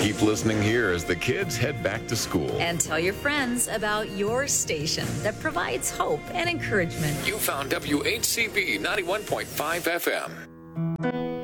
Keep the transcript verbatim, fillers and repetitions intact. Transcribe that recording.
Keep listening here as the kids head back to school. And tell your friends about your station that provides hope and encouragement. You found W H C B ninety-one point five F M.